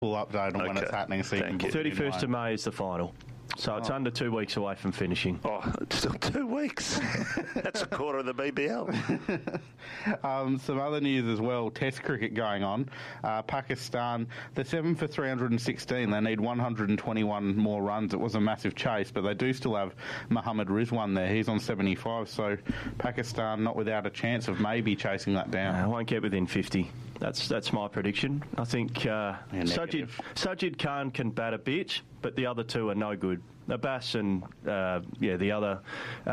full update on when it's happening. So 31st of May is the final. So it's under 2 weeks away from finishing. Oh, it's still 2 weeks. That's a quarter of the BBL. Some other news as well. Test cricket going on. Pakistan, they're 7 for 316. They need 121 more runs. It was a massive chase, but they do still have Mohammad Rizwan there. He's on 75. So Pakistan not without a chance of maybe chasing that down. I won't get within 50. That's my prediction. I think Sajid Khan can bat a bit, but the other two are no good. Abbas and the other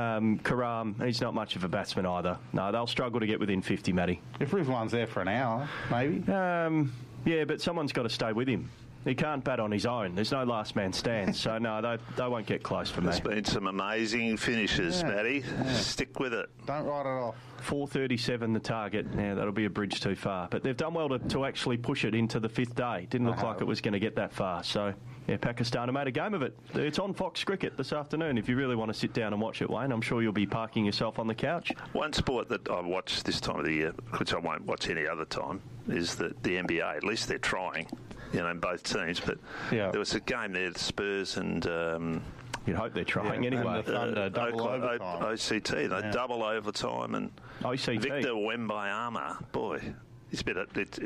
Karam, he's not much of a batsman either. No, they'll struggle to get within 50, Matty. If Rizwan's there for an hour, maybe. Yeah, but someone's got to stay with him. He can't bat on his own. There's no last man stand. So, no, they won't get close for me. There's been some amazing finishes, Matty. Yeah. Stick with it. Don't write it off. 4:37 the target. Yeah, that'll be a bridge too far. But they've done well to actually push it into the fifth day. Didn't look like it was going to get that far. So, yeah, Pakistan have made a game of it. It's on Fox Cricket this afternoon. If you really want to sit down and watch it, Wayne, I'm sure you'll be parking yourself on the couch. One sport that I watch this time of the year, which I won't watch any other time, is the NBA. At least they're trying, in both teams. But there was a game there, the Spurs and... you'd hope they're trying anyway. And the Thunder, double overtime. OCT, they double overtime. And OCT. Victor Wembanyama, boy, he's a bit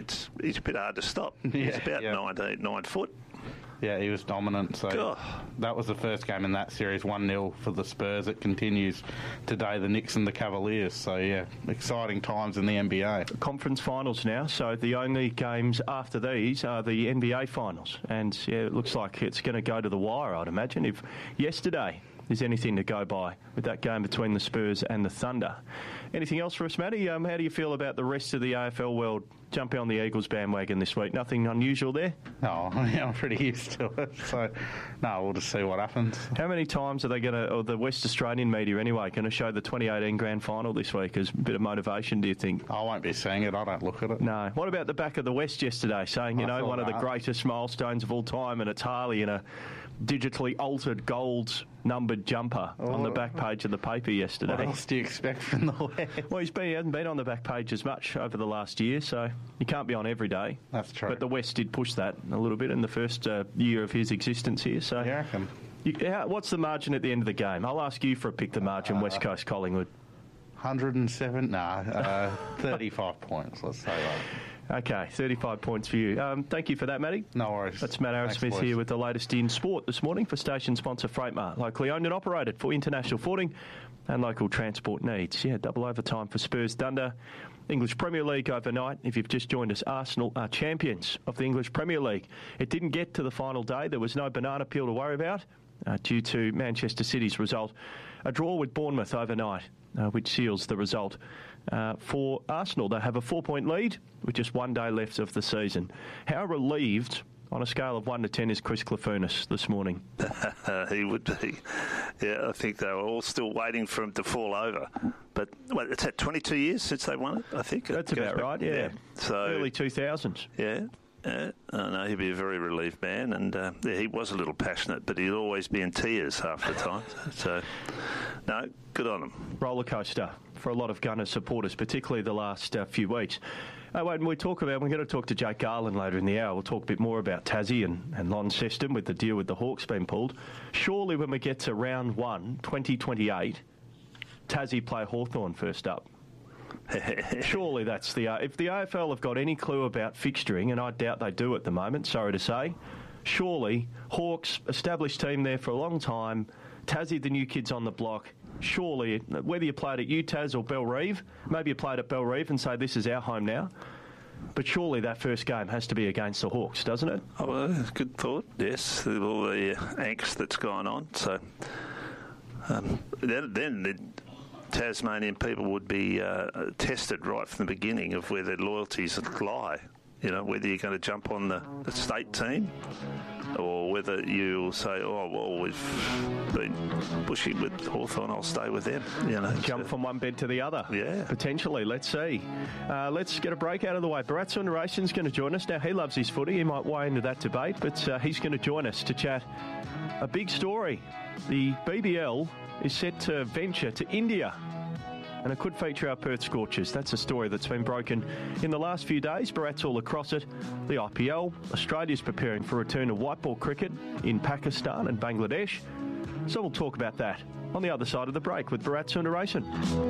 hard to stop. He's about 9 foot. Yeah, he was dominant. So that was the first game in that series, 1-0 for the Spurs. It continues today, the Knicks and the Cavaliers. So, yeah, exciting times in the NBA. Conference finals now, so the only games after these are the NBA finals. And, yeah, it looks like it's going to go to the wire, I'd imagine. If yesterday there's anything to go by with that game between the Spurs and the Thunder. Anything else for us, Matty? How do you feel about the rest of the AFL world jumping on the Eagles bandwagon this week? Nothing unusual there? Oh, yeah, I'm pretty used to it. So, no, we'll just see what happens. How many times are they going to, or the West Australian media anyway, going to show the 2018 grand final this week as a bit of motivation, do you think? I won't be seeing it. I don't look at it. No. What about the back of the West yesterday saying, one of the greatest milestones of all time, and it's Harley in a digitally altered gold numbered jumper on the back page of the paper yesterday. What else do you expect from the West? Well, he hasn't been on the back page as much over the last year, so he can't be on every day. That's true. But the West did push that a little bit in the first year of his existence here. So, you reckon? What's the margin at the end of the game? I'll ask you for a pick the margin, West Coast Collingwood. 107? 35 points, let's say that. Okay, 35 points for you. Thank you for that, Matty. No worries. That's Matt Arrowsmith here with the latest in sport this morning for station sponsor Freightmart, locally owned and operated for international footing and local transport needs. Yeah, double overtime for Spurs Thunder. English Premier League overnight. If you've just joined us, Arsenal are champions of the English Premier League. It didn't get to the final day. There was no banana peel to worry about due to Manchester City's result. A draw with Bournemouth overnight, which seals the result for Arsenal. They have a 4-point lead with just 1 day left of the season. How relieved, on a scale of 1 to 10, is Chris Clafunis this morning? He would be. Yeah, I think they were all still waiting for him to fall over. But it's had 22 years since they won it, I think. That's about right, yeah. So, early 2000s. Yeah. I know he'd be a very relieved man, and he was a little passionate, but he'd always be in tears half the time. So, no, good on him. Roller coaster for a lot of Gunners supporters, particularly the last few weeks. When we're going to talk to Jake Garland later in the hour. We'll talk a bit more about Tassie and Launceston with the deal with the Hawks being pulled. Surely when we get to round 1, 2028, Tassie play Hawthorn first up. Surely that's if the AFL have got any clue about fixturing, and I doubt they do at the moment, sorry to say, surely Hawks, established team there for a long time, Tassie the new kids on the block, surely, whether you played at UTAS or Bellerive, maybe you played at Bellerive and say this is our home now, but surely that first game has to be against the Hawks, doesn't it? Oh, well, good thought, yes, with all the angst that's going on. So then the Tasmanian people would be tested right from the beginning of where their loyalties lie. Whether you're going to jump on the state team or whether you'll say, oh, well, we've been bushy with Hawthorn, I'll stay with them. Jump from one bed to the other. Yeah. Potentially. Let's see. Let's get a break out of the way. Bharat Sundaresan's going to join us. Now, he loves his footy. He might weigh into that debate, but he's going to join us to chat a big story. The BBL is set to venture to India and it could feature our Perth Scorchers. That's a story that's been broken in the last few days. Bharat's all across it. The IPL, Australia's preparing for a return to white ball cricket in Pakistan and Bangladesh. So we'll talk about that on the other side of the break with Bharat Sundaresan.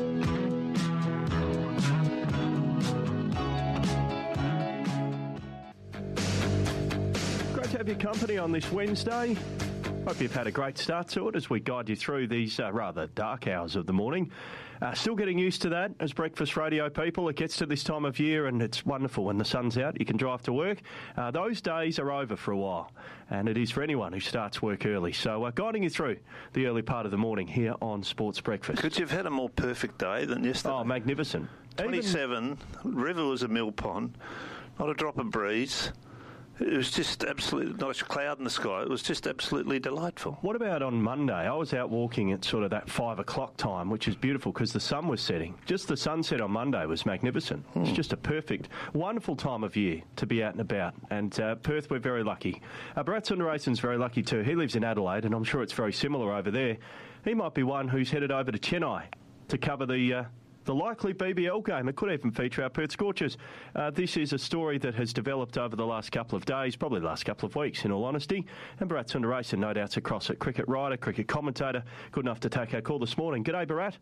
Great to have your company on this Wednesday. Hope you've had a great start to it as we guide you through these rather dark hours of the morning. Still getting used to that as breakfast radio people. It gets to this time of year and it's wonderful when the sun's out. You can drive to work. Those days are over for a while, and it is for anyone who starts work early. So guiding you through the early part of the morning here on Sports Breakfast. Could you have had a more perfect day than yesterday? Oh, magnificent. 27, river was a mill pond, not a drop of breeze. It was just absolutely not a cloud in the sky. It was just absolutely delightful. What about on Monday? I was out walking at sort of that 5 o'clock time, which is beautiful because the sun was setting. Just the sunset on Monday was magnificent. It's just a perfect, wonderful time of year to be out and about. And Perth, we're very lucky. Bharat Sundaresan's very lucky too. He lives in Adelaide, and I'm sure it's very similar over there. He might be one who's headed over to Chennai to cover the likely BBL game. It could even feature our Perth Scorchers. This is a story that has developed over the last couple of days, probably the last couple of weeks, in all honesty. And Bharat Sundaresan, no doubts across it. Cricket writer, cricket commentator, good enough to take our call this morning. G'day, Bharat.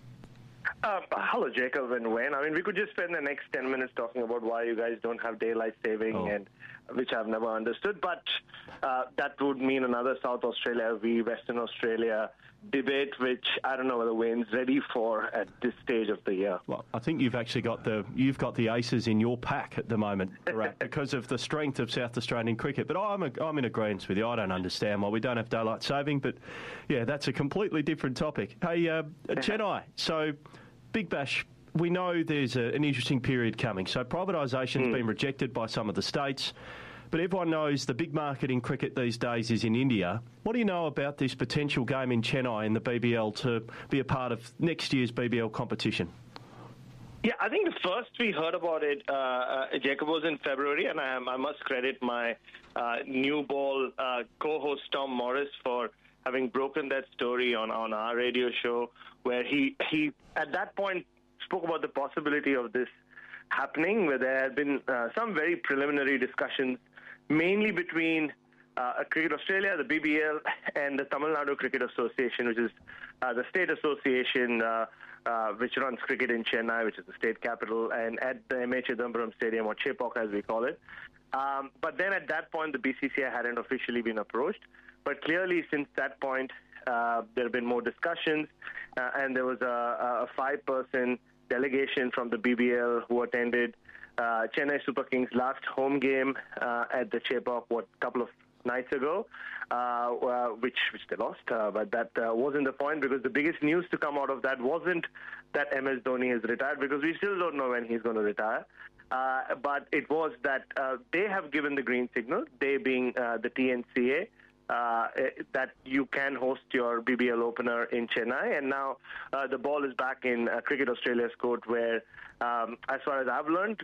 Hello, Jacob and Wayne. I mean, we could just spend the next 10 minutes talking about why you guys don't have daylight saving, and which I've never understood. But that would mean another South Australia v Western Australia debate, which I don't know whether Wayne's ready for at this stage of the year. Well, I think you've actually got the aces in your pack at the moment, Bharat, because of the strength of South Australian cricket. But I'm in agreement with you. I don't understand why we don't have daylight saving, but yeah, that's a completely different topic. Hey, Chennai, so Big Bash, we know there's an interesting period coming. So privatisation's been rejected by some of the states. But everyone knows the big market in cricket these days is in India. What do you know about this potential game in Chennai in the BBL to be a part of next year's BBL competition? Yeah, I think the first we heard about it, Jacob, was in February, and I must credit my new ball co-host Tom Morris for having broken that story on our radio show, where he at that point spoke about the possibility of this happening, where there had been some very preliminary discussions, mainly between Cricket Australia, the BBL, and the Tamil Nadu Cricket Association, which is the state association which runs cricket in Chennai, which is the state capital, and at the MA Chidambaram Stadium, or Chepauk as we call it. But then at that point, the BCCI hadn't officially been approached. But clearly, since that point, there have been more discussions, and there was a 5-person delegation from the BBL who attended Chennai Super Kings' last home game at the Chepauk, a couple of nights ago, which they lost. But that wasn't the point, because the biggest news to come out of that wasn't that MS Dhoni has retired, because we still don't know when he's going to retire. But it was that they have given the green signal, they being the TNCA, that you can host your BBL opener in Chennai. And now the ball is back in Cricket Australia's court, where, as far as I've learned,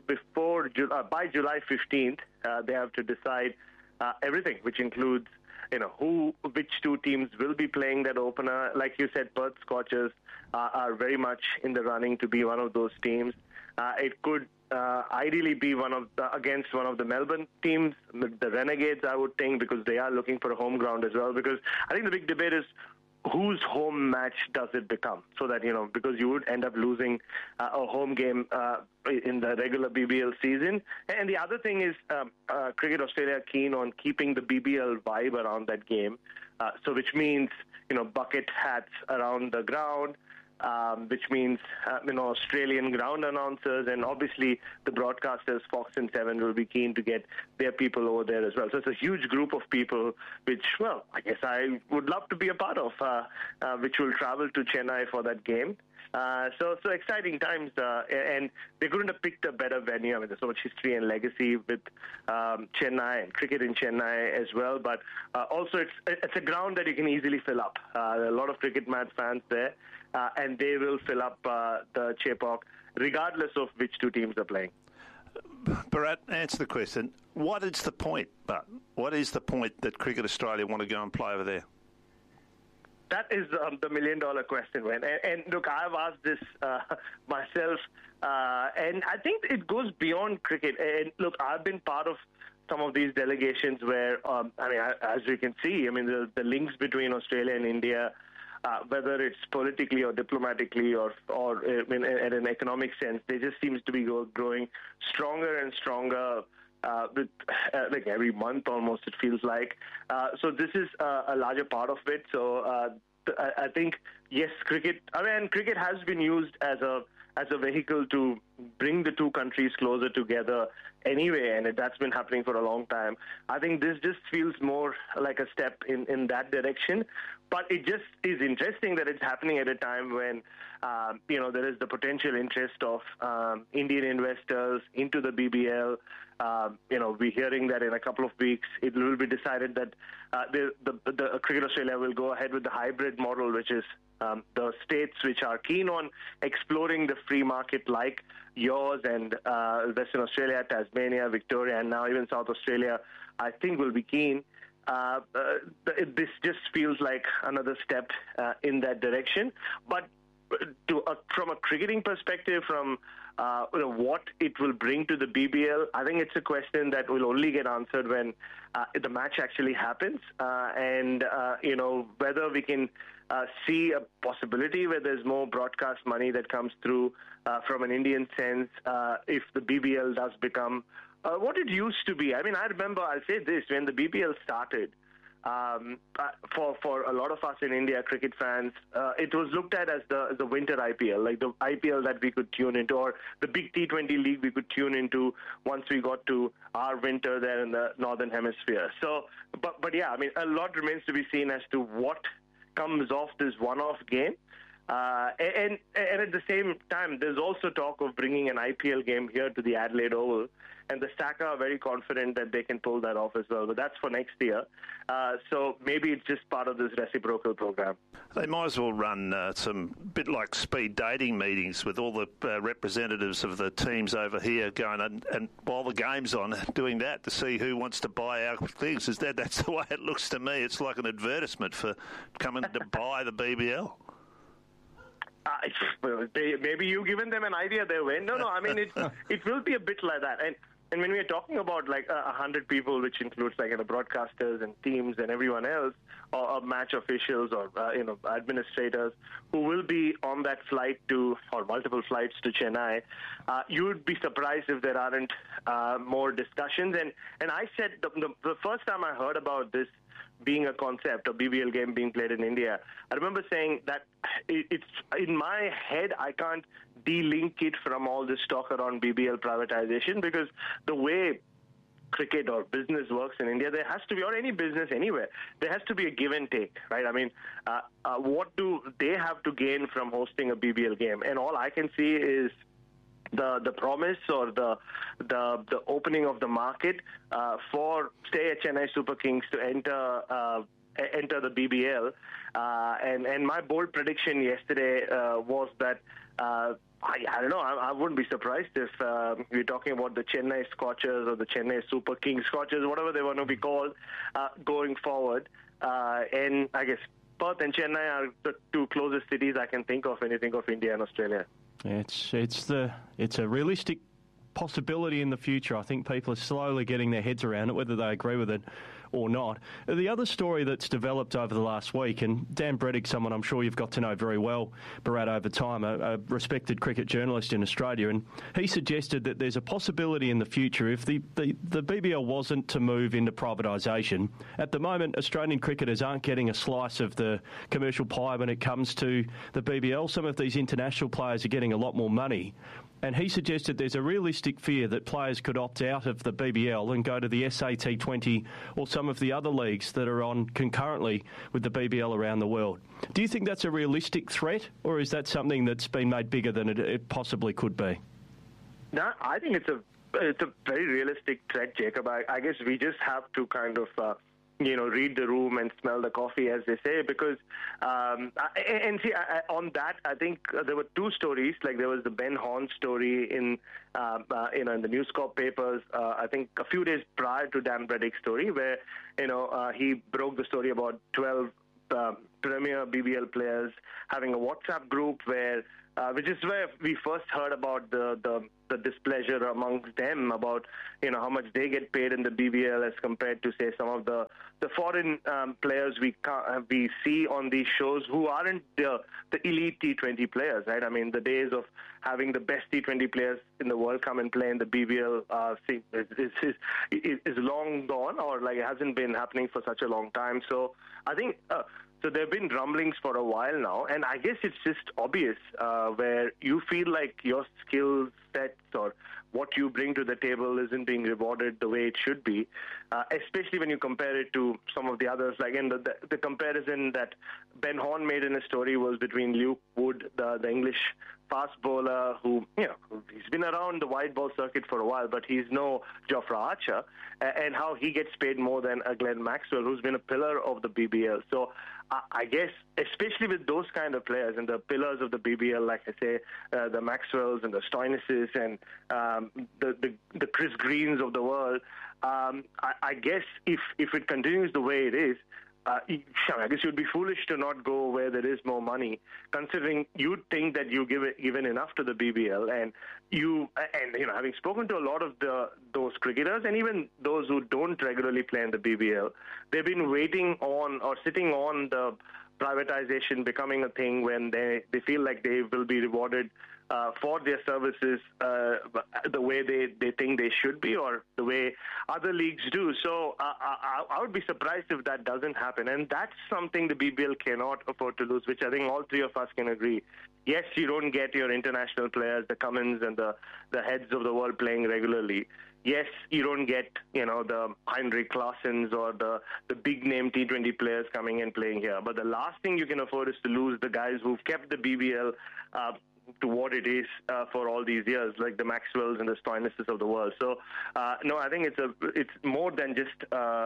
by July 15th, they have to decide everything, which includes, which two teams will be playing that opener. Like you said, Perth Scorchers are very much in the running to be one of those teams. It could ideally be against one of the Melbourne teams, the Renegades, I would think, because they are looking for a home ground as well. Because I think the big debate is whose home match does it become? So that, because you would end up losing a home game in the regular BBL season. And the other thing is Cricket Australia are keen on keeping the BBL vibe around that game. So which means, bucket hats around the ground, which means, Australian ground announcers, and obviously the broadcasters, Fox and Seven, will be keen to get their people over there as well. So it's a huge group of people, which, I guess I would love to be a part of, which will travel to Chennai for that game. So exciting times, and they couldn't have picked a better venue. I mean, there's so much history and legacy with Chennai and cricket in Chennai as well. But also, it's a ground that you can easily fill up. There are a lot of cricket mad fans there, and they will fill up the Chepauk, regardless of which two teams are playing. Bharat, answer the question. What is the point? What is the point that Cricket Australia want to go and play over there? that is the million-dollar question, man. And look, I've asked this myself, and I think it goes beyond cricket. And look, I've been part of some of these delegations where, as you can see, the links between Australia and India, whether it's politically or diplomatically or in an economic sense, they just seems to be growing stronger and stronger. With like every month almost, it feels like. So this is a larger part of it. So I think, yes, cricket has been used as a vehicle to bring the two countries closer together anyway, and that's been happening for a long time. I think this just feels more like a step in that direction. But it just is interesting that it's happening at a time when, there is the potential interest of Indian investors into the BBL. We're hearing that in a couple of weeks it will be decided that the Cricket Australia will go ahead with the hybrid model, which is the states which are keen on exploring the free market like yours and Western Australia, Tasmania, Victoria, and now even South Australia, I think will be keen. This just feels like another step in that direction. But from a cricketing perspective, from what it will bring to the BBL, I think it's a question that will only get answered when the match actually happens, and whether we can see a possibility where there's more broadcast money that comes through from an Indian sense if the BBL does become what it used to be. I remember, I'll say this, when the BBL started, for a lot of us in India, cricket fans, it was looked at as the winter IPL, like the IPL that we could tune into, or the big T20 league we could tune into once we got to our winter there in the Northern Hemisphere. So, but yeah, a lot remains to be seen as to what comes off this one-off game. And at the same time, there's also talk of bringing an IPL game here to the Adelaide Oval, and the SACA are very confident that they can pull that off as well. But that's for next year. So maybe it's just part of this reciprocal program. They might as well run some bit like speed dating meetings with all the representatives of the teams over here going and while the game's on, doing that to see who wants to buy our things. That's the way it looks to me. It's like an advertisement for coming to buy the BBL. Maybe you've given them an idea they win. No, it will be a bit like that. And when we're talking about like 100 people, which includes broadcasters and teams and everyone else, or match officials or administrators who will be on that flight or multiple flights to Chennai, you would be surprised if there aren't more discussions. And I said the first time I heard about this being a concept, a BBL game being played in India, I remember saying that it's in my head, I can't de-link it from all this talk around BBL privatization, because the way cricket or business works in India, there has to be, or any business anywhere, there has to be a give and take, right? What do they have to gain from hosting a BBL game? And all I can see is the promise or the opening of the market for, say, Chennai Super Kings to enter the BBL. And my bold prediction yesterday was that I don't know, I wouldn't be surprised if we're talking about the Chennai Scorchers or the Chennai Super Kings Scorchers, whatever they want to be called, going forward. And I guess Perth and Chennai are the two closest cities I can think of when you think of India and Australia. It's a realistic possibility in the future. I think people are slowly getting their heads around it, whether they agree with it or not. The other story that's developed over the last week, and Dan Brettig, someone I'm sure you've got to know very well, Bharat, over time, a respected cricket journalist in Australia, and he suggested that there's a possibility in the future if the BBL wasn't to move into privatisation. At the moment, Australian cricketers aren't getting a slice of the commercial pie when it comes to the BBL. Some of these international players are getting a lot more money. And he suggested there's a realistic fear that players could opt out of the BBL and go to the SAT20 or some of the other leagues that are on concurrently with the BBL around the world. Do you think that's a realistic threat, or is that something that's been made bigger than it possibly could be? No, I think it's a very realistic threat, Jacob. I guess we just have to kind of read the room and smell the coffee, as they say, because on that, I think there were two stories. Like there was the Ben Horne story in the News Corp papers, I think a few days prior to Dan Brettig's story, where he broke the story about 12 premier BBL players having a WhatsApp group where, which is where we first heard about the displeasure amongst them about, how much they get paid in the BBL as compared to, say, some of the foreign players we see on these shows who aren't the elite T20 players, right? I mean, the days of having the best T20 players in the world come and play in the BBL is long gone, or like it hasn't been happening for such a long time. So I think so there have been rumblings for a while now, and I guess it's just obvious where you feel like your skill sets or what you bring to the table isn't being rewarded the way it should be, especially when you compare it to some of the others. Like in the comparison that Ben Horn made in his story was between Luke Wood, the English fast bowler who, he's been around the wide ball circuit for a while, but he's no Jofra Archer, and how he gets paid more than Glenn Maxwell, who's been a pillar of the BBL. So I guess, especially with those kind of players and the pillars of the BBL, like I say, the Maxwells and the Stoinis's and the Chris Greens of the world, I guess if it continues the way it is, I guess you'd be foolish to not go where there is more money, considering you'd think that you given enough to the BBL, and having spoken to a lot of those cricketers and even those who don't regularly play in the BBL, they've been waiting on or sitting on the privatization becoming a thing when they feel like they will be rewarded for their services the way they think they should be, or the way other leagues do. So I would be surprised if that doesn't happen. And that's something the BBL cannot afford to lose, which I think all three of us can agree. Yes, you don't get your international players, the Cummins and the heads of the world playing regularly. Yes, you don't get, the Heinrich Klaasens or the big-name T20 players coming and playing here. But the last thing you can afford is to lose the guys who've kept the BBL to what it is for all these years, like the Maxwells and the Stoinis's of the world. So, no, I think it's more than just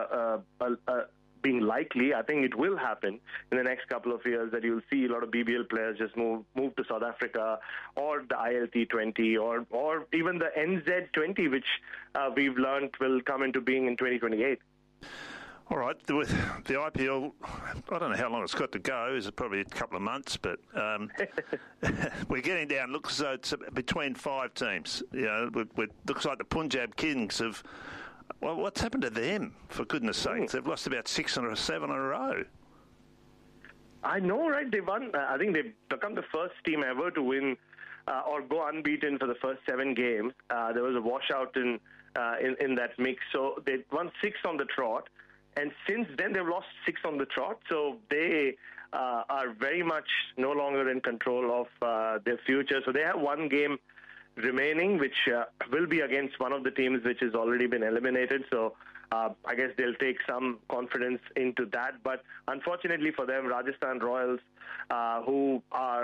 being likely. I think it will happen in the next couple of years that you'll see a lot of BBL players just move to South Africa or the ILT20 or even the NZ20, which we've learned will come into being in 2028. All right, with the IPL, I don't know how long it's got to go. It's probably a couple of months, but we're getting down. Looks as though it's between 5 teams. It looks like the Punjab Kings have. Well, what's happened to them? For goodness' sakes, they've lost about 6 or 7 in a row. I know, right? They won. I think they've become the first team ever to win or go unbeaten for the first 7 games. There was a washout in that mix, so they won 6 on the trot. And since then, they've lost 6 on the trot, so they are very much no longer in control of their future. So they have 1 game remaining, which will be against one of the teams which has already been eliminated. So I guess they'll take some confidence into that. But unfortunately for them, Rajasthan Royals, who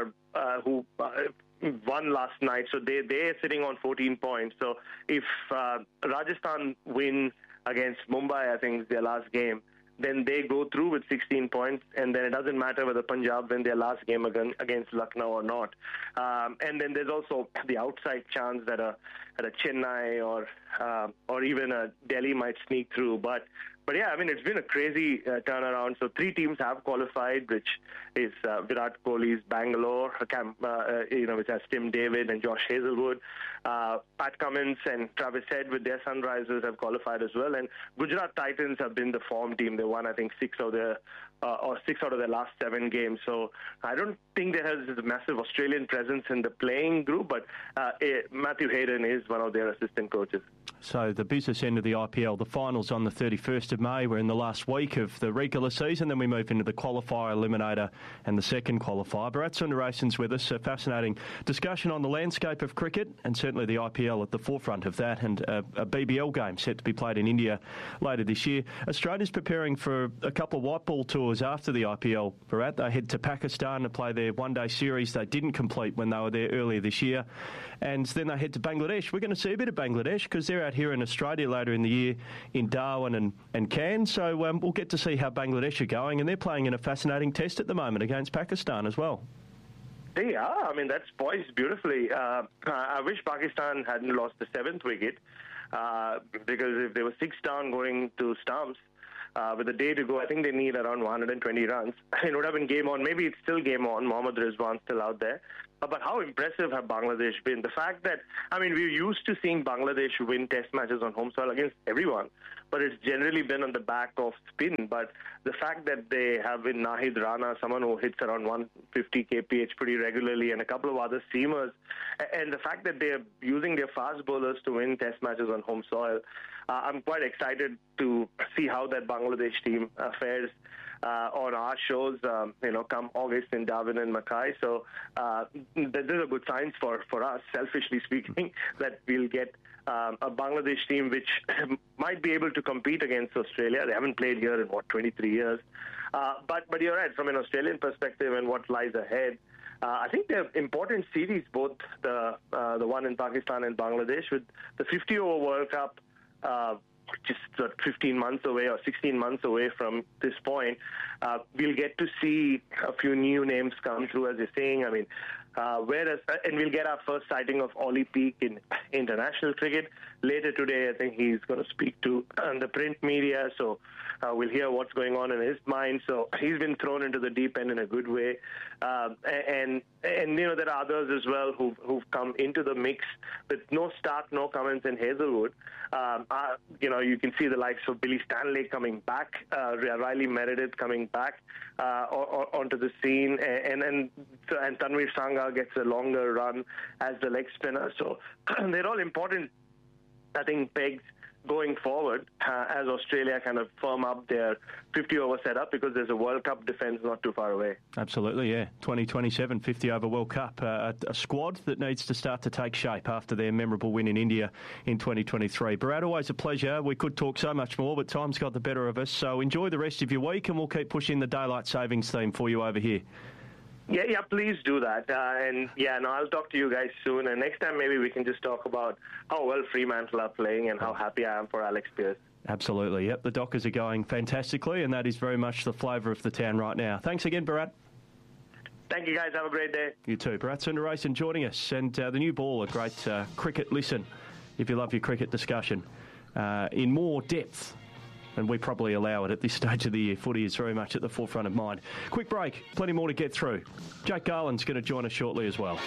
won last night, so they're sitting on 14 points. So if Rajasthan win against Mumbai, I think is their last game, then they go through with 16 points, and then it doesn't matter whether Punjab win their last game against Lucknow or not. And then there's also the outside chance that a Chennai or even a Delhi might sneak through. But yeah, I mean, it's been a crazy turnaround. So 3 teams have qualified, which is Virat Kohli's Bangalore, which has Tim David and Josh Hazelwood. Pat Cummins and Travis Head with their Sunrisers have qualified as well. And Gujarat Titans have been the form team. They won, I think, 6 out of their last 7 games. So I don't think there has this massive Australian presence in the playing group, but Matthew Hayden is one of their assistant coaches. So the business end of the IPL, the finals on the 31st of May. We're in the last week of the regular season. Then we move into the qualifier, eliminator and the second qualifier. Bharat Sundaresan's with us. A fascinating discussion on the landscape of cricket and certainly the IPL at the forefront of that, and a BBL game set to be played in India later this year. Australia's preparing for a couple of white ball tours after the IPL. Bharat, they head to Pakistan to play their one-day series they didn't complete when they were there earlier this year. And then they head to Bangladesh. We're going to see a bit of Bangladesh because they're out here in Australia later in the year in Darwin and Cairns. So we'll get to see how Bangladesh are going. And they're playing in a fascinating test at the moment against Pakistan as well. They are. I mean, that's poised beautifully. I wish Pakistan hadn't lost the 7th wicket because if they were 6 down going to stumps, with a day to go, I think they need around 120 runs. It would have been game on. Maybe it's still game on. Mohammad Rizwan still out there. But how impressive have Bangladesh been? The fact that, we're used to seeing Bangladesh win test matches on home soil against everyone, but it's generally been on the back of spin. But the fact that they have in Nahid Rana, someone who hits around 150 kph pretty regularly, and a couple of other seamers, and the fact that they're using their fast bowlers to win test matches on home soil, I'm quite excited to see how that Bangladesh team fares on our shows, come August in Darwin and Mackay. So these are good signs for us, selfishly speaking, that we'll get a Bangladesh team which might be able to compete against Australia. They haven't played here in, 23 years. But you're right, from an Australian perspective and what lies ahead, I think they're important series, both the one in Pakistan and Bangladesh, with the 50-over World Cup just 15 months away or 16 months away from this point. We'll get to see a few new names come through, as you're saying. And we'll get our first sighting of Ollie Peak in international cricket. Later today, I think he's going to speak to the print media, so we'll hear what's going on in his mind. So he's been thrown into the deep end in a good way. And there are others as well who've come into the mix with no Stark, no Cummins and Hazelwood. You can see the likes of Billy Stanley coming back, Riley Meredith coming back onto the scene, and Tanveer Sangha gets a longer run as the leg spinner. So they're all important, I think, pegs going forward as Australia kind of firm up their 50-over setup, because there's a World Cup defence not too far away. Absolutely, yeah. 2027 50-over World Cup. A squad that needs to start to take shape after their memorable win in India in 2023. Bharat, always a pleasure. We could talk so much more, but time's got the better of us. So enjoy the rest of your week, and we'll keep pushing the daylight savings theme for you over here. Yeah, please do that. I'll talk to you guys soon. And next time, maybe we can just talk about how well Fremantle are playing and how happy I am for Alex Pearce. Absolutely. Yep, the Dockers are going fantastically, and that is very much the flavour of the town right now. Thanks again, Bharat. Thank you, guys. Have a great day. You too. Bharat Sundaresan joining us. And the new ball, a great cricket listen, if you love your cricket discussion, in more depth. And we probably allow it at this stage of the year. Footy is very much at the forefront of mind. Quick break, plenty more to get through. Jake Garland's going to join us shortly as well.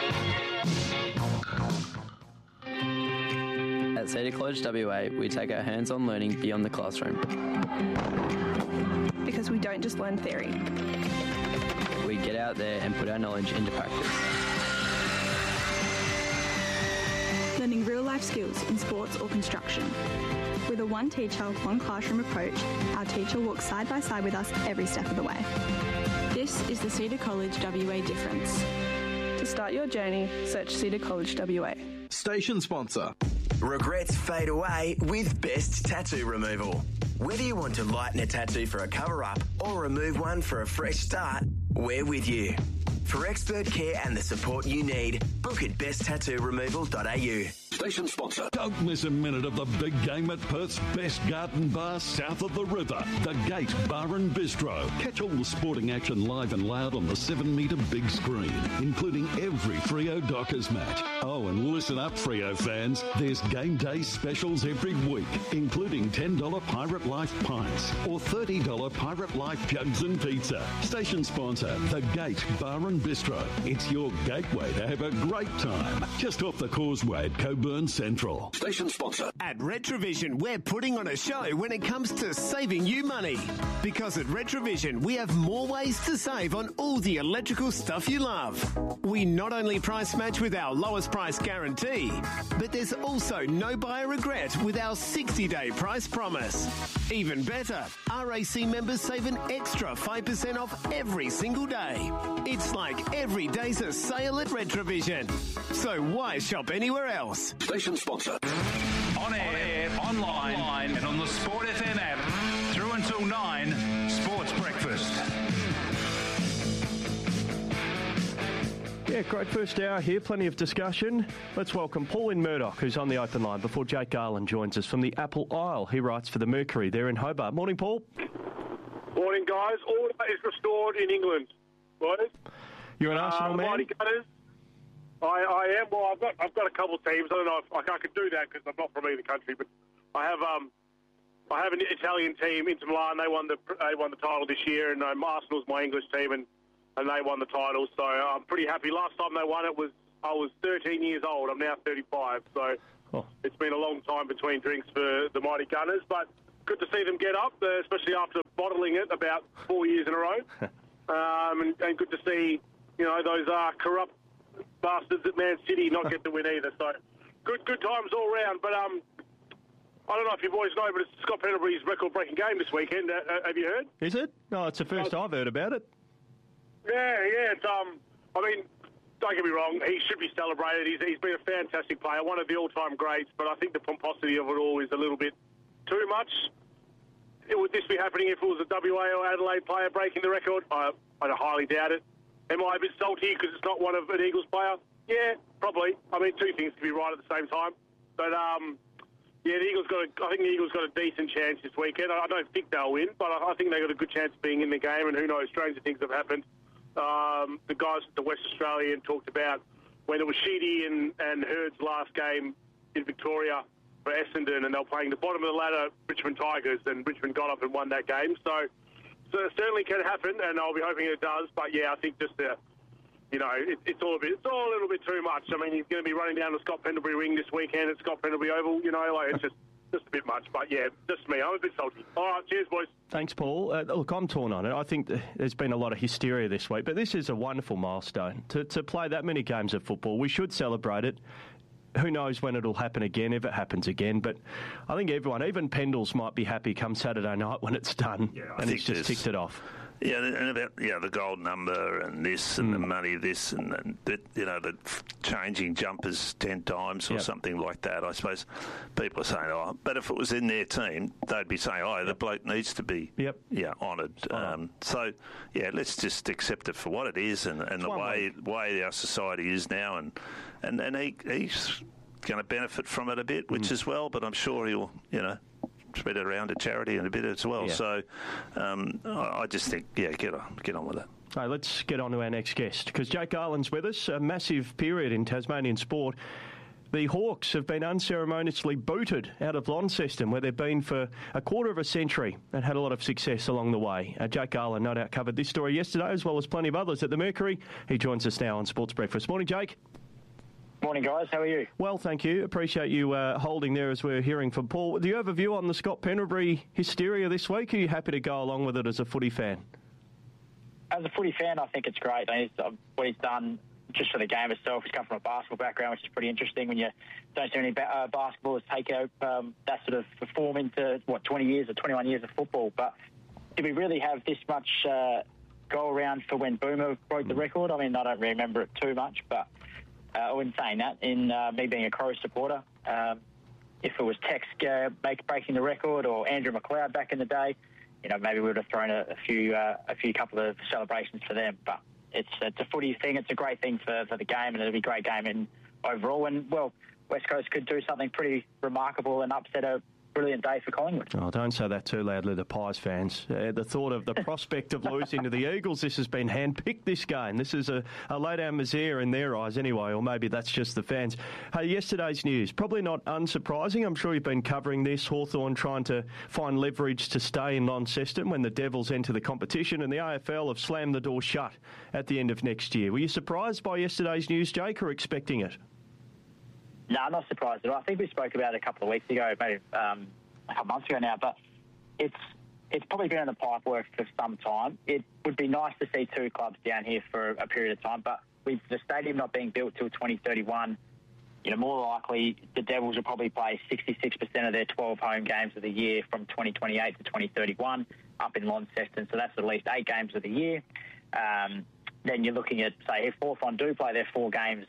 At Cedar College WA, we take our hands-on learning beyond the classroom. Because we don't just learn theory. We get out there and put our knowledge into practice. Learning real-life skills in sports or construction. With a one teacher, one classroom approach, our teacher walks side by side with us every step of the way. This is the Cedar College WA difference. To start your journey, search Cedar College WA. Station sponsor. Regrets fade away with Best Tattoo Removal. Whether you want to lighten a tattoo for a cover-up or remove one for a fresh start, we're with you. For expert care and the support you need, book at besttattooremoval.au. Station sponsor. Don't miss a minute of the big game at Perth's best garden bar south of the river, The Gate Bar and Bistro. Catch all the sporting action live and loud on the 7-metre big screen, including every Freo Dockers match. Oh, and listen up, Freo fans. There's game day specials every week, including $10 Pirate Life pints or $30 Pirate Life jugs and pizza. Station sponsor, The Gate Bar and Bistro. It's your gateway to have a great time. Just off the causeway at Coburn Central. Station sponsor. At Retrovision, we're putting on a show when it comes to saving you money. Because at Retrovision, we have more ways to save on all the electrical stuff you love. We not only price match with our lowest price guarantee, but there's also no buyer regret with our 60-day price promise. Even better, RAC members save an extra 5% off every single day. It's like every day's a sale at Retrovision. So why shop anywhere else? Station sponsor. On air, online, and on the Sport FM app. Through until 9, Sports Breakfast. Yeah, great first hour here. Plenty of discussion. Let's welcome Pauline Murdoch, who's on the open line before Jake Garland joins us from the Apple Isle. He writes for the Mercury there in Hobart. Morning, Paul. Morning, guys. Order is restored in England, boys. You're an Arsenal man? Mighty Gunners. I am. Well, I've got a couple of teams. I don't know if I can do that because I'm not from either country, but I have I have an Italian team, Inter Milan. They won the title this year, and Arsenal's my English team, and they won the title. So I'm pretty happy. Last time they won it I was 13 years old. I'm now 35, so It's been a long time between drinks for the mighty Gunners. But good to see them get up, especially after bottling it about 4 years in a row. And good to see, those corrupt bastards at Man City not get the win either. So good times all round. But I don't know if you boys know, but it's Scott Pendlebury's record-breaking game this weekend. Have you heard? Is it? No, it's the first I've heard about it. Yeah. It's don't get me wrong, he should be celebrated. He's been a fantastic player, one of the all-time greats, but I think the pomposity of it all is a little bit too much. Would this be happening if it was a WA or Adelaide player breaking the record? I highly doubt it. Am I a bit salty because it's not one of an Eagles player? Yeah, probably. I mean, two things can be right at the same time. But, I think the Eagles got a decent chance this weekend. I don't think they'll win, but I think they got a good chance of being in the game, and who knows, stranger things have happened. The guys at the West Australian talked about when it was Sheedy and Hurd's last game in Victoria for Essendon, and they were playing the bottom of the ladder Richmond Tigers, and Richmond got up and won that game. So it certainly can happen, and I'll be hoping it does. But yeah, I think just it's all a little bit too much. I mean, he's going to be running down the Scott Pendlebury ring this weekend at Scott Pendlebury Oval. It's just a bit much. But yeah, just me. I'm a bit salty. All right, cheers, boys. Thanks, Paul. Look, I'm torn on it. I think there's been a lot of hysteria this week, but this is a wonderful milestone. To play that many games of football, we should celebrate it. Who knows when it'll happen again, if it happens again. But I think everyone, even Pendles, might be happy come Saturday night when it's done and he's just ticked it off. Yeah, and about the gold number and this and the money, this and that, the changing jumpers 10 times or something like that. I suppose people are saying, but if it was in their team, they'd be saying, the bloke needs to be honoured. So let's just accept it for what it is and the way our society is now, and he's going to benefit from it a bit, which as well. But I'm sure he'll spread it around to charity and a bit as well. Yeah. So I just think, get on with it. Right, let's get on to our next guest, because Jake Garland's with us. A massive period in Tasmanian sport. The Hawks have been unceremoniously booted out of Launceston, where they've been for a quarter of a century and had a lot of success along the way. Jake Garland no doubt covered this story yesterday, as well as plenty of others at the Mercury. He joins us now on Sports Breakfast. Morning, Jake. Morning, guys. How are you? Well, thank you. Appreciate you holding there as we're hearing from Paul. Do you have a view on the Scott Pendlebury hysteria this week? Are you happy to go along with it as a footy fan? As a footy fan, I think it's great. What he's done just for the game itself. He's come from a basketball background, which is pretty interesting when you don't see any basketballers take out that sort of form into, 20 years or 21 years of football. But did we really have this much go around for when Boomer broke the record? I mean, I don't remember it too much, but in saying that, in me being a Crows supporter, if it was Tex breaking the record or Andrew McLeod back in the day, maybe we would have thrown a few couple of celebrations for them. But it's a footy thing. It's a great thing for the game, and it'll be a great game overall. And West Coast could do something pretty remarkable and upset a brilliant day for Collingwood. Oh, don't say that too loudly, the Pies fans. The thought of the prospect of losing to the Eagles, this has been handpicked, this game. This is a low-down misère in their eyes anyway, or maybe that's just the fans. Hey, yesterday's news, probably not unsurprising. I'm sure you've been covering this. Hawthorn trying to find leverage to stay in Launceston when the Devils enter the competition, and the AFL have slammed the door shut at the end of next year. Were you surprised by yesterday's news, Jake, or expecting it? No, I'm not surprised at all. I think we spoke about it a couple of weeks ago, maybe a couple months ago now, but it's probably been in the pipework for some time. It would be nice to see two clubs down here for a period of time, but with the stadium not being built till 2031, more likely the Devils will probably play 66% of their 12 home games of the year from 2028 to 2031 up in Launceston, so that's at least 8 games of the year. Then you're looking at, say, if Hawthorn do play their 4 games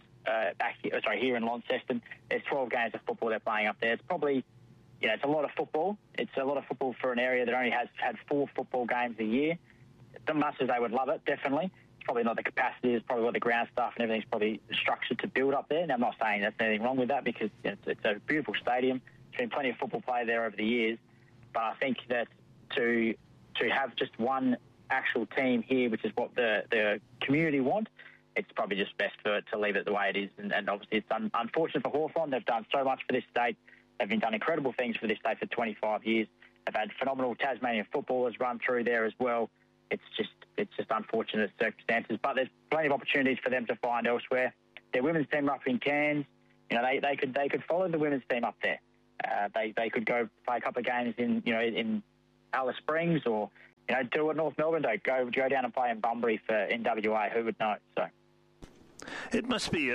here in Launceston, there's 12 games of football they're playing up there. It's probably, it's a lot of football. It's a lot of football for an area that only has had 4 football games a year. As much as they would love it, definitely. It's probably not the capacity. It's probably what the ground stuff and everything's probably structured to build up there. Now, I'm not saying there's anything wrong with that because it's a beautiful stadium. There's been plenty of football play there over the years. But I think that to have just one actual team here, which is what the community want, it's probably just best to leave it the way it is. And obviously it's unfortunate for Hawthorn. They've done so much for this state. They've done incredible things for this state for 25 years. They've had phenomenal Tasmanian footballers run through there as well. It's just unfortunate circumstances, but there's plenty of opportunities for them to find elsewhere. Their women's team up in Cairns, they could follow the women's team up there. They could go play a couple of games in Alice Springs, or do what North Melbourne do. Go down and play in Bunbury in WA. Who would know? So. It must be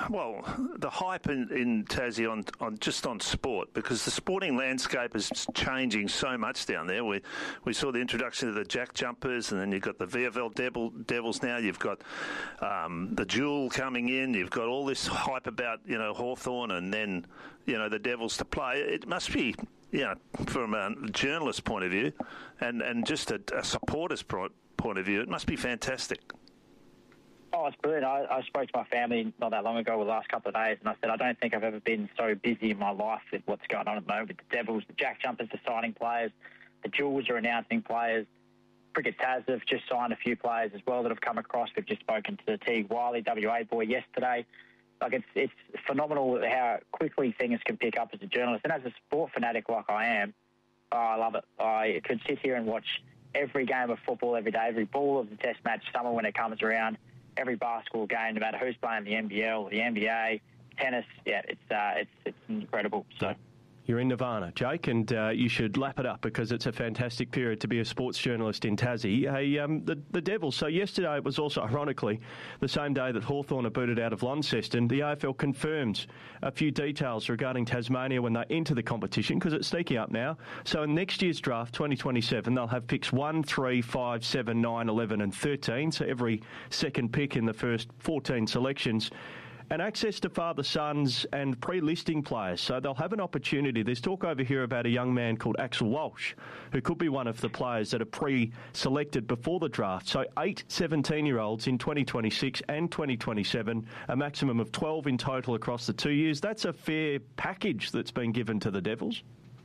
the hype in Tassie on sport, because the sporting landscape is changing so much down there. We saw the introduction of the Jack Jumpers, and then you've got the VFL Devils now. You've got the Jewel coming in. You've got all this hype about Hawthorn, and then the Devils to play. It must be from a journalist point of view, and just a supporter's point of view, it must be fantastic. Oh, it's brilliant. I spoke to my family not that long ago, the last couple of days, and I said, I don't think I've ever been so busy in my life with what's going on at the moment with the Devils. The Jack Jumpers are signing players. The Jewels are announcing players. Cricket Tas have just signed a few players as well that have come across. We've just spoken to the Teague Wiley, WA boy, yesterday. It's phenomenal how quickly things can pick up as a journalist. And as a sport fanatic like I am, I love it. I could sit here and watch every game of football every day, every ball of the Test match summer when it comes around, every basketball game, no matter who's playing the NBL, the NBA, tennis. Yeah, it's incredible. So. You're in Nirvana, Jake, and you should lap it up because it's a fantastic period to be a sports journalist in Tassie. Hey, the Devils, so yesterday it was also, ironically, the same day that Hawthorn are booted out of Launceston. The AFL confirms a few details regarding Tasmania when they enter the competition, because it's sneaking up now. So in next year's draft, 2027, they'll have picks 1, 3, 5, 7, 9, 11 and 13, so every second pick in the first 14 selections. And access to father, sons and pre-listing players. So they'll have an opportunity. There's talk over here about a young man called Axel Walsh, who could be one of the players that are pre-selected before the draft. So 8 17-year-olds in 2026 and 2027, a maximum of 12 in total across the 2 years. That's a fair package that's been given to the Devils.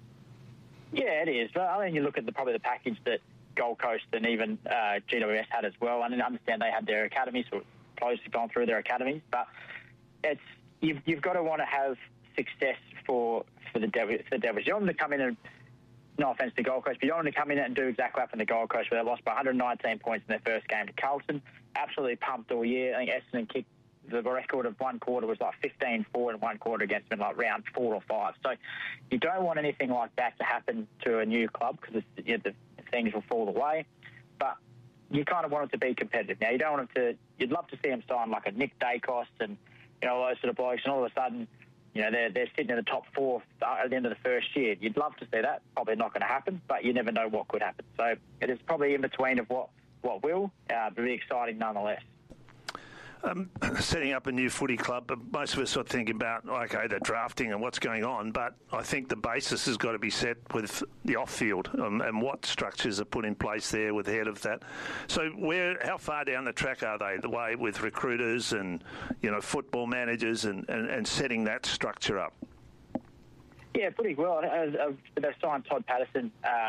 Yeah, it is. But I think you look at probably the package that Gold Coast and even GWS had as well. I understand they had their academies, or close to gone through their academies, but you've got to want to have success for the Devils. You don't want them to come in and, no offence to Gold Coast, but you don't want them to come in and do exactly what happened to Gold Coast, where they lost by 119 points in their first game to Carlton. Absolutely pumped all year. I think Essendon kicked the record of one quarter was like 15-4 in one quarter against them, like round 4 or 5. So you don't want anything like that to happen to a new club, because the things will fall away. But you kind of want them to be competitive. Now, you don't want them to. You'd love to see them sign like a Nick Dacos and all those sort of blokes, and all of a sudden, they're sitting in the top 4 at the end of the first year. You'd love to see that. Probably not going to happen, but you never know what could happen. So it is probably in between of what will, but be exciting nonetheless. Setting up a new footy club, but most of us are thinking about, the drafting and what's going on, but I think the basis has got to be set with the off-field and what structures are put in place there with ahead of that. So how far down the track are they, the way with recruiters and, football managers and setting that structure up? Yeah, pretty well. They've signed Todd Patterson,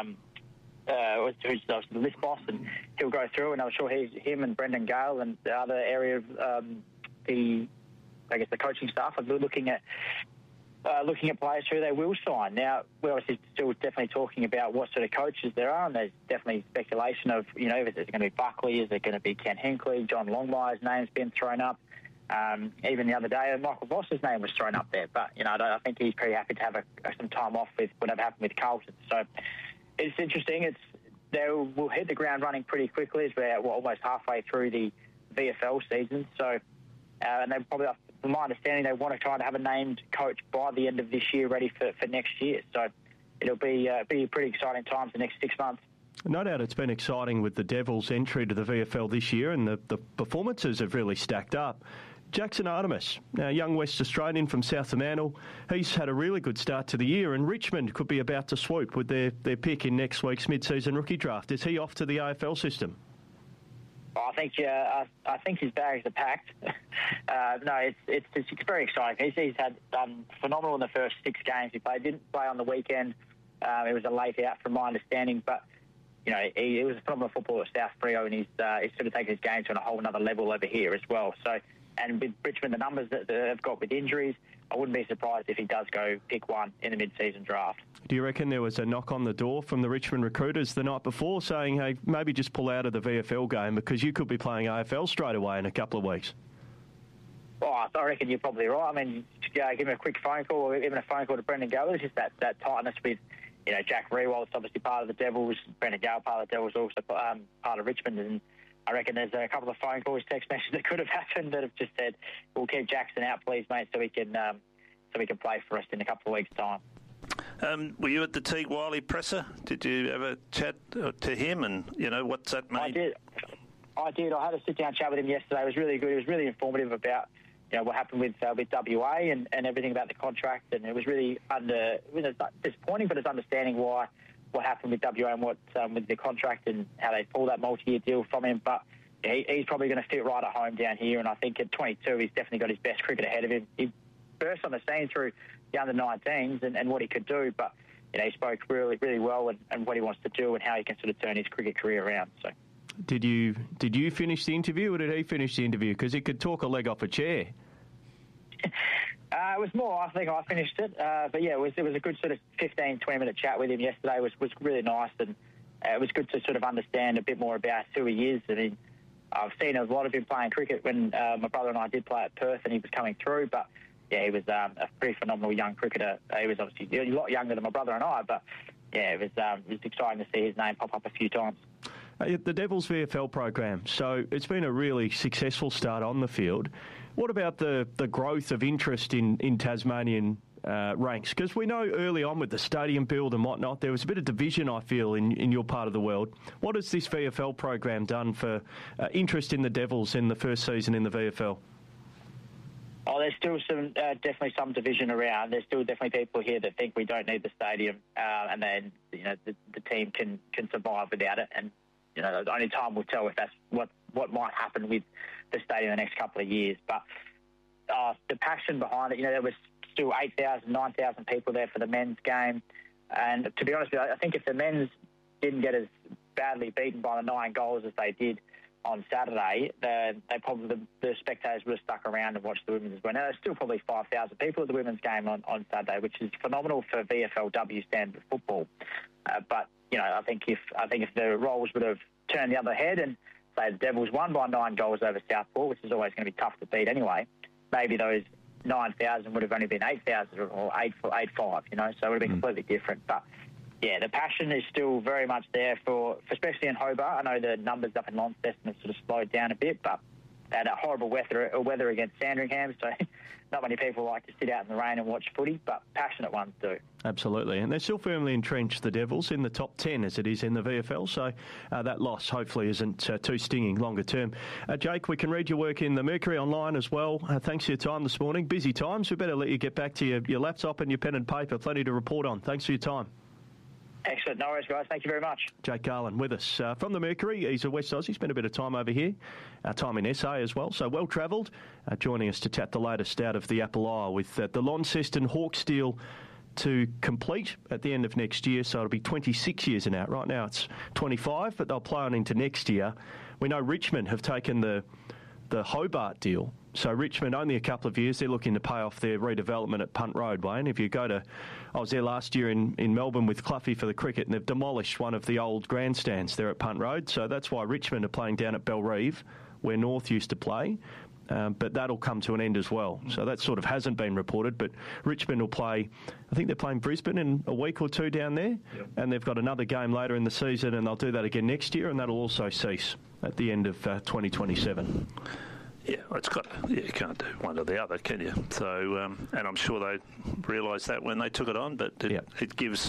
who's the list boss, and he'll go through, and I'm sure him and Brendan Gale and the other area of the coaching staff are looking at players who they will sign. Now, we're obviously still definitely talking about what sort of coaches there are, and there's definitely speculation of, is it going to be Buckley, is it going to be Ken Hinkley, John Longmire's name's been thrown up. Even the other day, Michael Voss's name was thrown up there, but, I think he's pretty happy to have some time off with whatever happened with Carlton. So it's interesting. We'll hit the ground running pretty quickly as we're almost halfway through the VFL season. So, and they probably, from my understanding, they want to try to have a named coach by the end of this year, ready for next year. So it'll be pretty exciting times the next 6 months. No doubt it's been exciting with the Devils' entry to the VFL this year, and the performances have really stacked up. Jackson Artemis, a young West Australian from South Fremantle, he's had a really good start to the year, and Richmond could be about to swoop with their pick in next week's mid-season rookie draft. Is he off to the AFL system? I think his bags are packed. No, it's very exciting. He's had done phenomenal in the first 6 games he played. Didn't play on the weekend. It was a late out from my understanding, but he was a phenomenal footballer at South Freo, and he's sort of taken his game to a whole other level over here as well. So. And with Richmond, the numbers that they've got with injuries, I wouldn't be surprised if he does go pick one in the mid-season draft. Do you reckon there was a knock on the door from the Richmond recruiters the night before saying, hey, maybe just pull out of the VFL game because you could be playing AFL straight away in a couple of weeks? Oh, I reckon you're probably right. I mean, give him a quick phone call or even a phone call to Brendan Gale. It's just that tightness with, Jack Riewoldt, obviously part of the Devils, Brendan Gale, part of the Devils, also part of Richmond. And I reckon there's a couple of phone calls, text messages that could have happened that have just said, we'll keep Jackson out, please, mate, so we can play for us in a couple of weeks' time. Were you at the Teague Wiley presser? Did you ever chat to him and, what's that mean? I did. I had a sit-down chat with him yesterday. It was really good. It was really informative about what happened with WA and everything about the contract, and it was really disappointing, but it's understanding what happened with WA and what with the contract and how they pulled that multi-year deal from him. But he's probably going to fit right at home down here, and I think at 22 he's definitely got his best cricket ahead of him. He burst on the scene through the under-19s and what he could do, but he spoke really, really well and what he wants to do and how he can sort of turn his cricket career around. So. Did you finish the interview or did he finish the interview? Because he could talk a leg off a chair. It was more, I think I finished it. But yeah, it was a good sort of 15, 20-minute chat with him yesterday. It was really nice, and it was good to sort of understand a bit more about who he is. I mean, I've seen a lot of him playing cricket when my brother and I did play at Perth and he was coming through, but yeah, he was a pretty phenomenal young cricketer. He was obviously a lot younger than my brother and I, but yeah, it was exciting to see his name pop up a few times. The Devils VFL program, so it's been a really successful start on the field. What about the growth of interest in Tasmanian ranks? Because we know early on with the stadium build and whatnot, there was a bit of division, I feel, in your part of the world. What has this VFL program done for interest in the Devils in the first season in the VFL? Oh, there's still definitely some division around. There's still definitely people here that think we don't need the stadium, and then the team can survive without it. And only time will tell if that's what might happen with the stadium in the next couple of years. But the passion behind it, there was still 8,000, 9,000 people there for the men's game. And to be honest with you, I think if the men's didn't get as badly beaten by the 9 goals as they did on Saturday, the spectators would have stuck around and watched the women's as well. Now, there's still probably 5,000 people at the women's game on Saturday, which is phenomenal for VFLW standard football. But I think if the Roles would have turned the other head and say the Devils won by 9 goals over Southport, which is always going to be tough to beat anyway, maybe those 9,000 would have only been 8,000 or 8,500, so it would have been completely different. But yeah, the passion is still very much there for especially in Hobart. I know the numbers up in Launceston have sort of slowed down a bit, but they had a horrible weather against Sandringham, so not many people like to sit out in the rain and watch footy, but passionate ones do. Absolutely, and they're still firmly entrenched, the Devils, in the top 10 as it is in the VFL, so that loss hopefully isn't too stinging longer term. Jake, we can read your work in the Mercury online as well. Thanks for your time this morning. Busy times, we better let you get back to your laptop and your pen and paper. Plenty to report on. Thanks for your time. Excellent. No worries, guys. Thank you very much. Jake Garland with us from the Mercury. He's a West Aussie. Spent a bit of time over here, time in SA as well, so well-travelled. Joining us to chat the latest out of the Apple Isle with the Launceston Hawks deal to complete at the end of next year, so it'll be 26 years and out. Right now it's 25, but they'll play on into next year. We know Richmond have taken the Hobart deal. So Richmond, only a couple of years, they're looking to pay off their redevelopment at Punt Road, Wayne. If you go to, I was there last year in Melbourne with Cluffy for the cricket, and they've demolished one of the old grandstands there at Punt Road. So that's why Richmond are playing down at Bellerive, where North used to play. But that'll come to an end as well. So that sort of hasn't been reported. But Richmond will play, I think they're playing Brisbane in a week or two down there. Yep. And they've got another game later in the season, and they'll do that again next year, and that'll also cease at the end of 2027. Yeah, you can't do one or the other, can you? So, and I'm sure they realised that when they took it on, but it gives...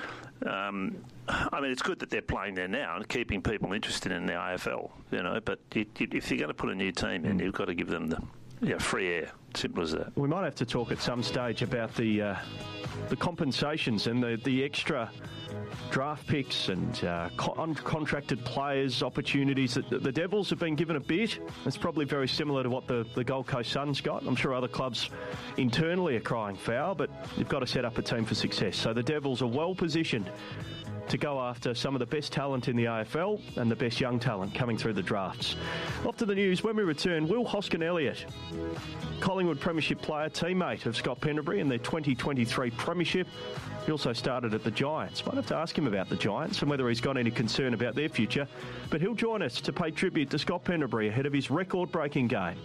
I mean, it's good that they're playing there now and keeping people interested in the AFL, but if you're going to put a new team in, you've got to give them the free air. Simple as that. We might have to talk at some stage about the compensations and the extra draft picks and uncontracted players, opportunities that the Devils have been given a bit. It's probably very similar to what the Gold Coast Suns got. I'm sure other clubs internally are crying foul, but you've got to set up a team for success. So the Devils are well positioned to go after some of the best talent in the AFL and the best young talent coming through the drafts. Off to the news. When we return, Will Hoskin-Elliott, Collingwood Premiership player, teammate of Scott Pendlebury in their 2023 Premiership. He also started at the Giants. Might have to ask him about the Giants and whether he's got any concern about their future. But he'll join us to pay tribute to Scott Pendlebury ahead of his record-breaking game.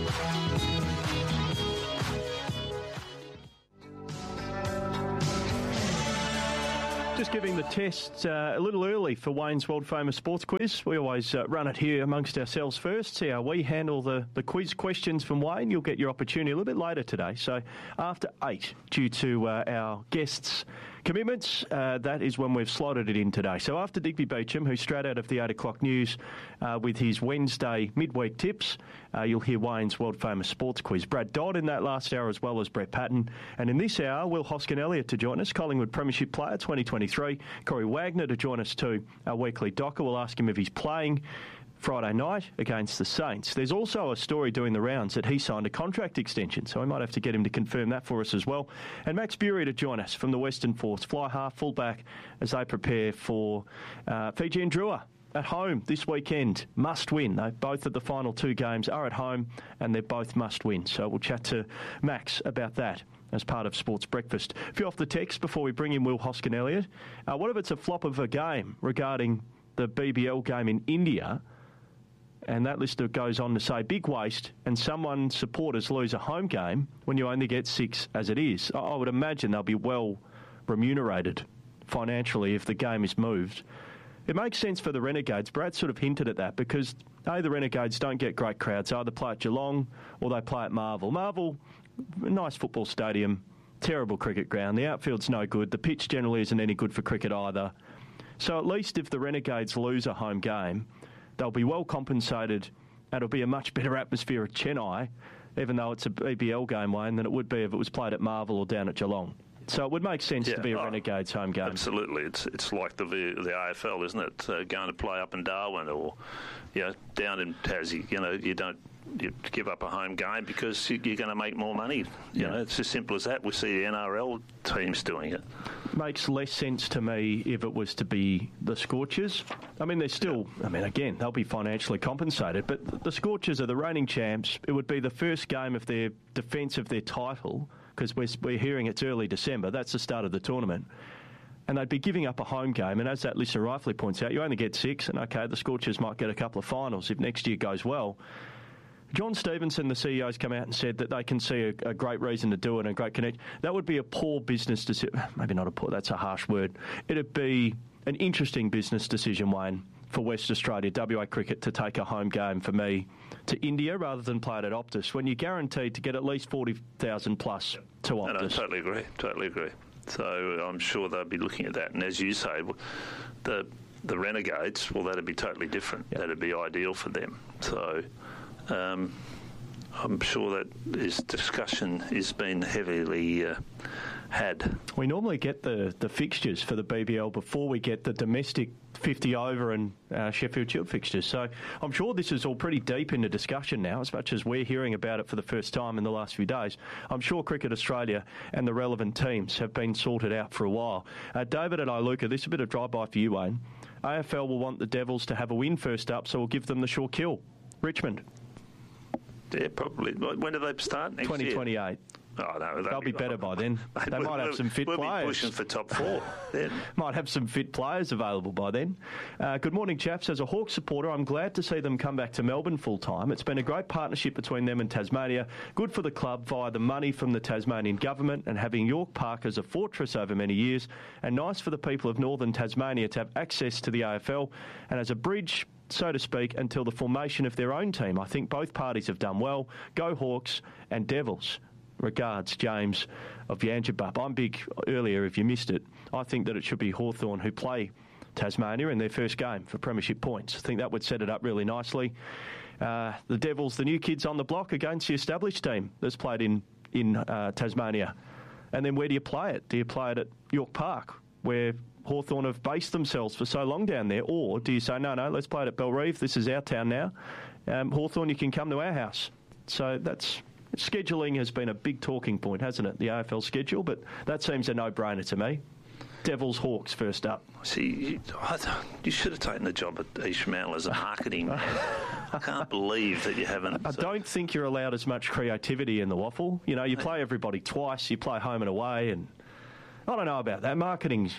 Just giving the test a little early for Wayne's world-famous sports quiz. We always run it here amongst ourselves first, see how we handle the quiz questions from Wayne. You'll get your opportunity a little bit later today. So after 8, due to our guests' commitments, that is when we've slotted it in today. So after Digby Beecham, who's straight out of the 8 o'clock news with his Wednesday midweek tips, you'll hear Wayne's world-famous sports quiz. Brad Dodd in that last hour, as well as Brett Patton. And in this hour, Will Hoskin-Elliott to join us, Collingwood Premiership player 2023. Corey Wagner to join us too, our weekly docker. We'll ask him if he's playing Friday night against the Saints. There's also a story doing the rounds that he signed a contract extension, so we might have to get him to confirm that for us as well. And Max Bury to join us from the Western Force, fly half, full back, as they prepare for Fiji and Drua at home this weekend. Must win. Both of the final 2 games are at home, and they're both must win. So we'll chat to Max about that as part of Sports Breakfast. A few off the text before we bring in Will Hoskin-Elliott. What if it's a flop of a game regarding the BBL game in India? And that list goes on to say, big waste, and someone's supporters lose a home game when you only get 6 as it is. I would imagine they'll be well remunerated financially if the game is moved. It makes sense for the Renegades. Brad sort of hinted at that because, the Renegades don't get great crowds. They either play at Geelong or they play at Marvel. Marvel, nice football stadium, terrible cricket ground. The outfield's no good. The pitch generally isn't any good for cricket either. So at least if the Renegades lose a home game, they'll be well compensated and it'll be a much better atmosphere at Chennai, even though it's a BBL game, Wayne, than it would be if it was played at Marvel or down at Geelong. So it would make sense to be a Renegades home game. Absolutely. It's like the AFL, isn't it? Going to play up in Darwin or down in Tassie. You give up a home game because you're going to make more money. You know, it's as simple as that. We see the NRL teams doing it. Makes less sense to me if it was to be the Scorchers. I mean, they're still, again, they'll be financially compensated, but the Scorchers are the reigning champs. It would be the first game of their defence of their title, because we're hearing it's early December. That's the start of the tournament. And they'd be giving up a home game. And as that Lisa Rifley points out, you only get 6, and the Scorchers might get a couple of finals if next year goes well. John Stevenson, the CEO, has come out and said that they can see a great reason to do it and a great connection. That would be a poor business decision. Maybe not a poor, that's a harsh word. It'd be an interesting business decision, Wayne, for West Australia, WA Cricket, to take a home game for me to India rather than play it at Optus, when you're guaranteed to get at least 40,000 plus to Optus. No, totally agree. So I'm sure they'll be looking at that. And as you say, the Renegades, well, that'd be totally different. Yep. That'd be ideal for them. So I'm sure that this discussion has been heavily had. We normally get the fixtures for the BBL before we get the domestic 50 over and Sheffield Shield fixtures. So I'm sure this is all pretty deep into discussion now, as much as we're hearing about it for the first time in the last few days. I'm sure Cricket Australia and the relevant teams have been sorted out for a while. David and Iluka, this is a bit of drive-by for you, Wayne. AFL will want the Devils to have a win first up, so we'll give them the sure kill. Richmond. Yeah, probably. When do they start next 2028. Year? Oh, no, they'll be better by then. They might have some fit players. We'll be pushing for top 4 then. Might have some fit players available by then. Good morning, chaps. As a Hawks supporter, I'm glad to see them come back to Melbourne full-time. It's been a great partnership between them and Tasmania. Good for the club via the money from the Tasmanian government and having York Park as a fortress over many years. And nice for the people of northern Tasmania to have access to the AFL and as a bridge, so to speak, until the formation of their own team. I think both parties have done well. Go Hawks and Devils. Regards, James of Yangebup. I'm big earlier, if you missed it. I think that it should be Hawthorn who play Tasmania in their first game for premiership points. I think that would set it up really nicely. The Devils, the new kids on the block against the established team that's played in Tasmania. And then where do you play it? Do you play it at York Park, where Hawthorn have based themselves for so long down there? Or do you say, no, let's play it at Bellerive. This is our town now. Hawthorn, you can come to our house. So that's... Scheduling has been a big talking point, hasn't it, the AFL schedule? But that seems a no-brainer to me. Devils Hawks first up. See, you should have taken the job at East Fremantle as a marketing man. I can't believe that you haven't. I don't think you're allowed as much creativity in the waffle. You know, you play everybody twice, you play home and away, and I don't know about that. Marketing's